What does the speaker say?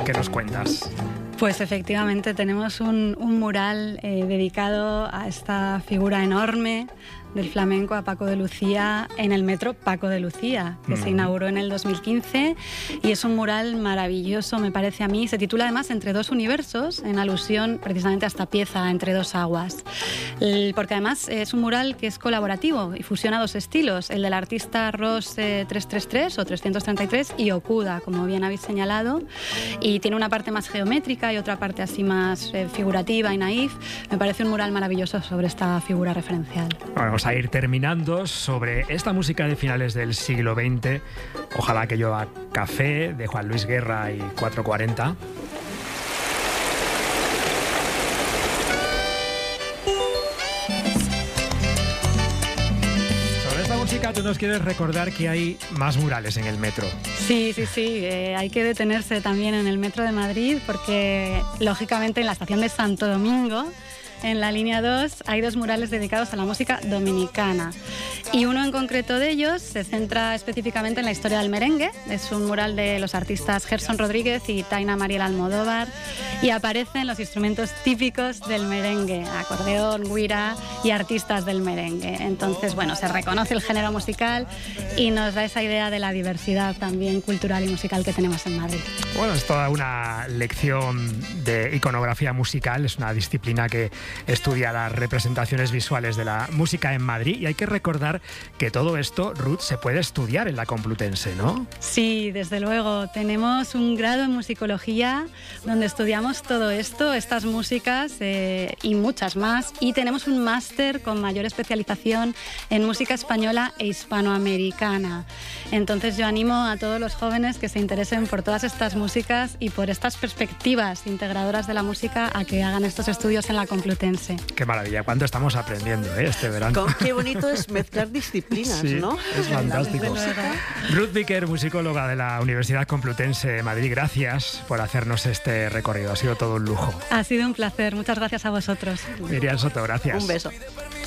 ¿Qué nos cuentas? Pues efectivamente tenemos un mural dedicado a esta figura enorme del flamenco, a Paco de Lucía, en el metro Paco de Lucía, que se inauguró en el 2015, y es un mural maravilloso, me parece a mí. Se titula además Entre dos universos, en alusión precisamente a esta pieza, Entre dos aguas, porque además es un mural que es colaborativo y fusiona dos estilos, el del artista Ross 333 o 333 y Okuda, como bien habéis señalado, y tiene una parte más geométrica y otra parte así más figurativa y naif. Me parece un mural maravilloso sobre esta figura referencial. Vamos a ir terminando sobre esta música de finales del siglo XX, Ojalá que llueva café, de Juan Luis Guerra y 440. Sobre esta música tú nos quieres recordar que hay más murales en el metro. Sí, hay que detenerse también en el metro de Madrid porque, lógicamente, en la estación de Santo Domingo, en la línea 2, hay dos murales dedicados a la música dominicana. Y uno en concreto de ellos se centra específicamente en la historia del merengue. Es un mural de los artistas Gerson Rodríguez y Taina Mariel Almodóvar, y aparecen los instrumentos típicos del merengue, acordeón, güira y artistas del merengue. Entonces, bueno, se reconoce el género musical y nos da esa idea de la diversidad también cultural y musical que tenemos en Madrid. Bueno, es toda una lección de iconografía musical, es una disciplina que estudia las representaciones visuales de la música en Madrid, y hay que recordar que todo esto, Ruth, se puede estudiar en la Complutense, ¿no? Sí, desde luego. Tenemos un grado en musicología donde estudiamos todo esto, estas músicas y muchas más, y tenemos un máster con mayor especialización en música española e hispanoamericana. Entonces yo animo a todos los jóvenes que se interesen por todas estas músicas y por estas perspectivas integradoras de la música a que hagan estos estudios en la Complutense. Qué maravilla, cuánto estamos aprendiendo este verano. Qué bonito es mezclar disciplinas, sí, ¿no? Es fantástico. Ruth Viquer, musicóloga de la Universidad Complutense de Madrid, gracias por hacernos este recorrido, ha sido todo un lujo. Ha sido un placer, muchas gracias a vosotros. Miriam Soto, gracias. Un beso.